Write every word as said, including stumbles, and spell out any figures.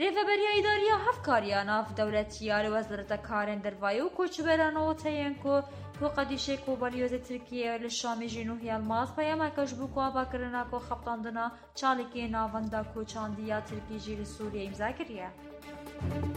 ریفبریا ایداریا هفکاریا ناف دولتیار وزارت کارن دروایی و کوچبران و تینکو تو قدیشه کوبالیوز ترکیه لشامی جنوبی الماس پیام کش بو کوابا کرنا کو خپتاندنا چالکی ناوندا کوچاندیا ترکی جیل سوریه امضا کریه.